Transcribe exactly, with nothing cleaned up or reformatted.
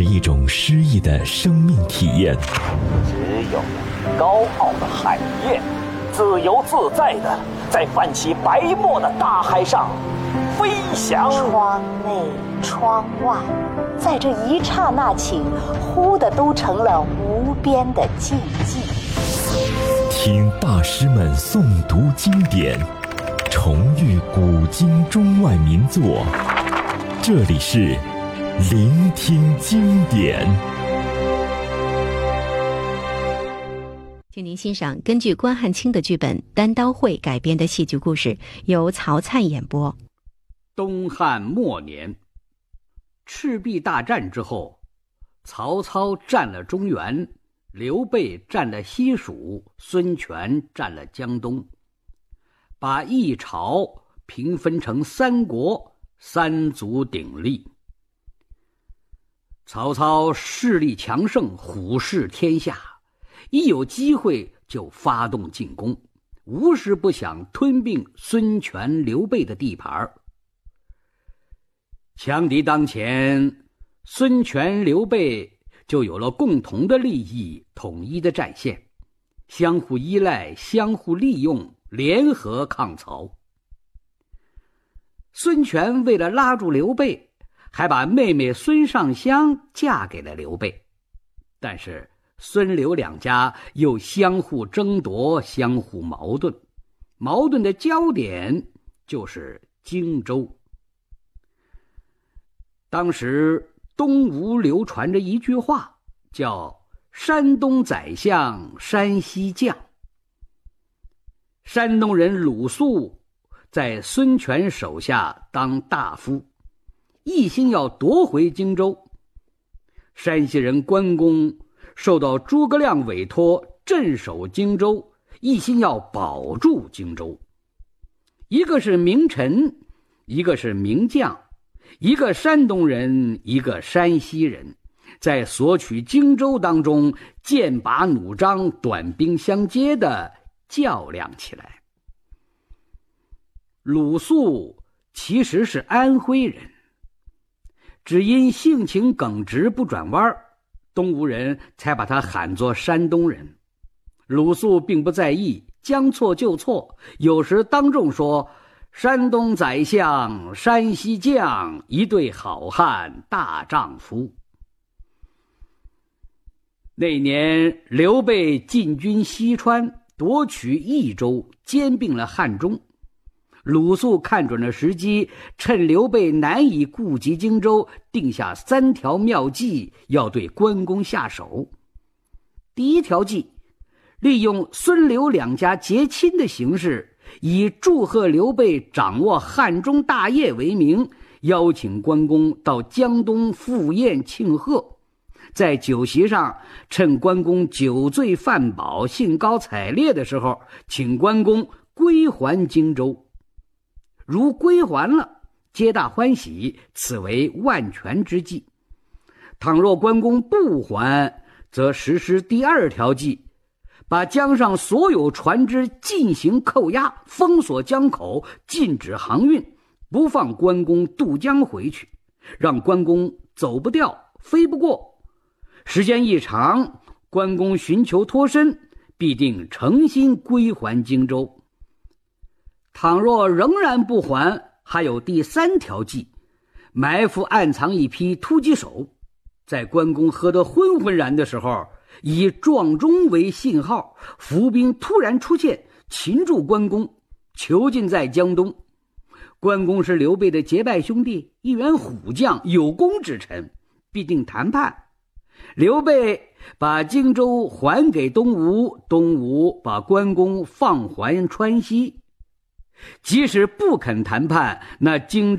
是一种诗意的生命体验。 只有高傲的海燕，自由自在的在泛起白沫的大海上飞翔。 窗内窗外，在这一刹那起，忽的都成了无边的静寂。 听大师们诵读经典，重遇古今中外名作，这里是聆听经典。 请您欣赏根据关汉卿的剧本《单刀会》改编的戏剧故事，由曹灿演播。 东汉末年，赤壁大战之后，曹操占了中原，刘备占了西蜀，孙权占了江东，把一朝平分成三国，三足鼎立。曹操势力强盛，虎视天下，一有机会就发动进攻，无时不想吞并孙权、刘备的地盘。强敌当前，孙权、刘备就有了共同的利益，统一的战线，相互依赖，相互利用，联合抗曹。孙权为了拉住刘备，还把妹妹孙尚香嫁给了刘备，但是孙刘两家又相互争夺，相互矛盾，矛盾的焦点就是荆州。当时东吴流传着一句话，叫山东宰相，山西将。山东人鲁肃在孙权手下当大夫，一心要夺回荆州。山西人关公受到诸葛亮委托镇守荆州，一心要保住荆州。一个是名臣，一个是名将，一个山东人，一个山西人，在索取荆州当中剑拔弩张，短兵相接的较量起来。鲁肃其实是安徽人，只因性情耿直不转弯，东吴人才把他喊作山东人。鲁肃并不在意，将错就错，有时当众说山东宰相，山西将，一对好汉，大丈夫。那年刘备进军西川，夺取益州，兼并了汉中。鲁肃看准了时机，趁刘备难以顾及荆州，定下三条妙计，要对关公下手。第一条计，利用孙刘两家结亲的形式，以祝贺刘备掌握汉中大业为名，邀请关公到江东赴宴庆贺。在酒席上，趁关公酒醉饭饱，兴高采烈的时候，请关公归还荆州。如归还了，皆大欢喜，此为万全之计。倘若关公不还，则实施第二条计，把江上所有船只进行扣押，封锁江口，禁止航运，不放关公渡江回去，让关公走不掉，飞不过。时间一长，关公寻求脱身，必定诚心归还荆州。倘若仍然不还，还有第三条计，埋伏暗藏一批突击手，在关公喝得昏昏然的时候，以撞钟为信号，伏兵突然出现，擒住关公，囚禁在江东。关公是刘备的结拜兄弟，一员虎将，有功之臣，必定谈判。刘备把荆州还给东吴，东吴把关公放还川西。即使不肯谈判，那荆州